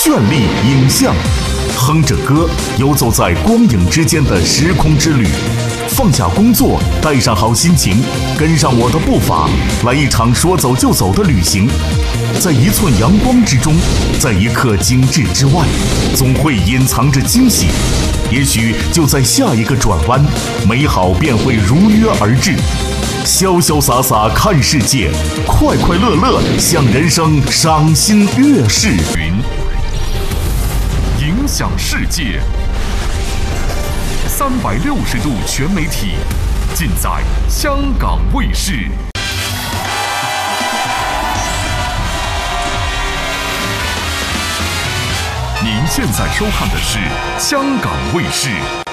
绚丽影像，哼着歌，游走在光影之间的时空之旅。放下工作，带上好心情，跟上我的步伐，来一场说走就走的旅行。在一寸阳光之中，在一刻精致之外，总会隐藏着惊喜。也许就在下一个转弯，美好便会如约而至。潇潇洒洒看世界，快快乐乐向人生赏心悦事。影响世界，360度全媒体，尽在香港卫视。您现在收看的是香港卫视。